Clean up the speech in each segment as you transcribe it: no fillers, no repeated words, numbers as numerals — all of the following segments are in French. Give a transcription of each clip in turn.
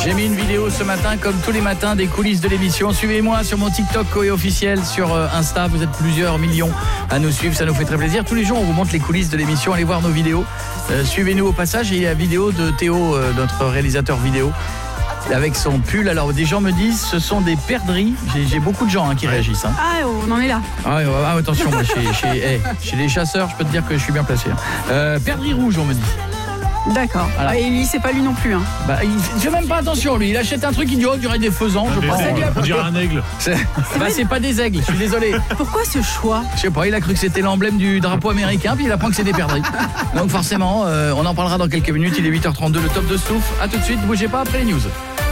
J'ai mis une vidéo ce matin, comme tous les matins, des coulisses de l'émission. Suivez-moi sur mon TikTok Coé officiel, sur Insta. Vous êtes plusieurs millions à nous suivre, ça nous fait très plaisir. Tous les jours, on vous montre les coulisses de l'émission. Allez voir nos vidéos. Suivez-nous au passage. Et il y a la vidéo de Théo, notre réalisateur vidéo, avec son pull. Alors des gens me disent ce sont des perdrix. J'ai beaucoup de gens qui réagissent. Ah, on en est là. Ah, attention, moi, chez les chasseurs, je peux te dire que je suis bien placé. Perdrix rouge, on me dit. D'accord. Voilà. Et lui, c'est pas lui non plus. Il fait même pas attention, lui. Il achète un truc, il dit, il y aurait des faisans, je pense. On dirait un aigle. C'est pas des aigles, je suis désolé. Pourquoi ce choix ? Je sais pas, il a cru que c'était l'emblème du drapeau américain, puis il apprend que c'est des perdrix. Donc forcément, on en parlera dans quelques minutes. Il est 8h32, le top de Stouff. A tout de suite, bougez pas après les news.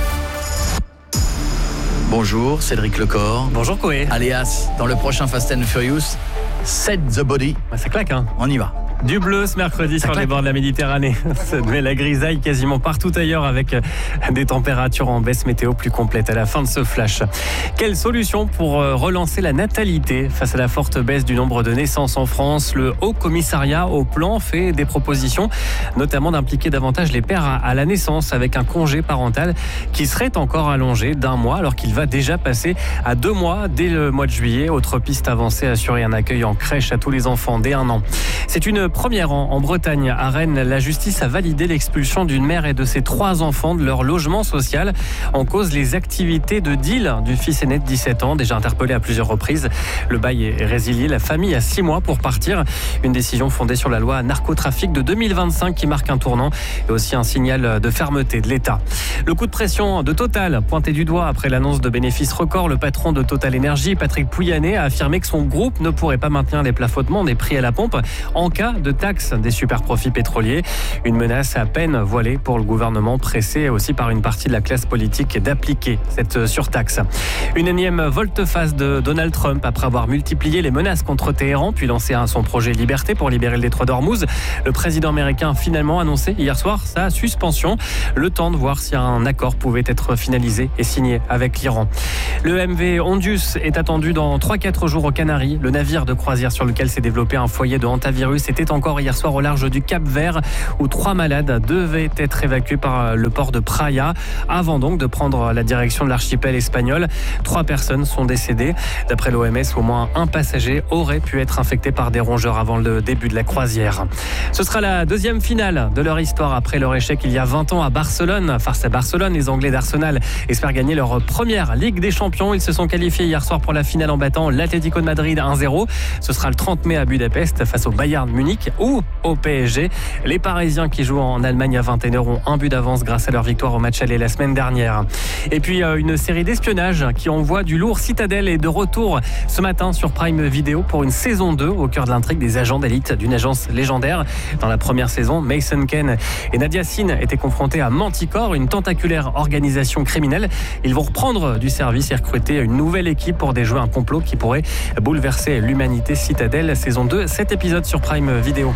Bonjour, Cédric Lecor. Bonjour Coé. Alias, dans le prochain Fast and Furious, Set the Body. Ça claque, hein. On y va. Du bleu ce mercredi sur les bords de la Méditerranée. Ça met la grisaille quasiment partout ailleurs avec des températures en baisse, météo plus complète à la fin de ce flash. Quelle solution pour relancer la natalité face à la forte baisse du nombre de naissances en France ? Le Haut Commissariat au Plan fait des propositions, notamment d'impliquer davantage les pères à la naissance avec un congé parental qui serait encore allongé d'1 mois alors qu'il va déjà passer à 2 mois dès le mois de juillet. Autre piste avancée, assurer un accueil en crèche à tous les enfants dès 1 an. C'est une première en Bretagne. À Rennes, la justice a validé l'expulsion d'une mère et de ses 3 enfants de leur logement social. En cause, les activités de deal du fils aîné de 17 ans, déjà interpellé à plusieurs reprises. Le bail est résilié. La famille a 6 mois pour partir. Une décision fondée sur la loi narcotrafic de 2025 qui marque un tournant et aussi un signal de fermeté de l'État. Le coup de pression de Total, pointé du doigt après l'annonce de bénéfices records, le patron de Total Énergie, Patrick Pouyanné, a affirmé que son groupe ne pourrait pas maintenir les plafonnements des prix à la pompe en cas de taxe des super profits pétroliers. Une menace à peine voilée pour le gouvernement, pressé aussi par une partie de la classe politique d'appliquer cette surtaxe. Une énième volte-face de Donald Trump après avoir multiplié les menaces contre Téhéran puis lancé son projet Liberté pour libérer le détroit d'Ormuz. Le président américain a finalement annoncé hier soir sa suspension, le temps de voir si un accord pouvait être finalisé et signé avec l'Iran. Le MV Ondius est attendu dans 3-4 jours aux Canaries. Le navire de croisière sur lequel s'est développé un foyer de hantavirus était encore hier soir au large du Cap-Vert où 3 malades devaient être évacués par le port de Praia avant donc de prendre la direction de l'archipel espagnol. 3 personnes sont décédées. D'après l'OMS, au moins un passager aurait pu être infecté par des rongeurs avant le début de la croisière. Ce sera la 2e finale de leur histoire après leur échec il y a 20 ans à Barcelone. Face à Barcelone, les Anglais d'Arsenal espèrent gagner leur première Ligue des Champions. Ils se sont qualifiés hier soir pour la finale en battant l'Atlético de Madrid 1-0. Ce sera le 30 mai à Budapest face au Bayern Munich ou au PSG. Les Parisiens qui jouent en Allemagne à 21h ont 1 but d'avance grâce à leur victoire au match aller la semaine dernière. Et puis une série d'espionnage qui envoie du lourd. Citadel est de retour ce matin sur Prime Video pour une saison 2 au cœur de l'intrigue des agents d'élite d'une agence légendaire. Dans la première saison, Mason Ken et Nadia Sin étaient confrontés à Manticore, une tentaculaire organisation criminelle. Ils vont reprendre du service et recruter une nouvelle équipe pour déjouer un complot qui pourrait bouleverser l'humanité. Citadel, saison 2, 7 épisodes sur Prime Video.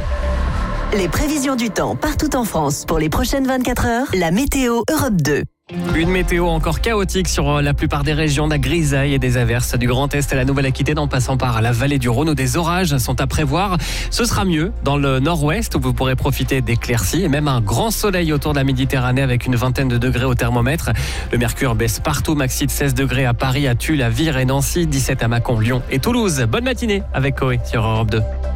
Les prévisions du temps partout en France pour les prochaines 24 heures. La météo Europe 2. Une météo encore chaotique sur la plupart des régions, de la grisaille et des averses du Grand Est à la Nouvelle-Aquitaine en passant par la vallée du Rhône où des orages sont à prévoir. Ce sera mieux dans le nord-ouest où vous pourrez profiter d'éclaircies et même un grand soleil autour de la Méditerranée avec une vingtaine de degrés au thermomètre. Le mercure baisse partout, maxi de 16 degrés à Paris, à Tulle, à Vire et Nancy, 17 à Mâcon, Lyon et Toulouse. Bonne matinée avec Coé sur Europe 2.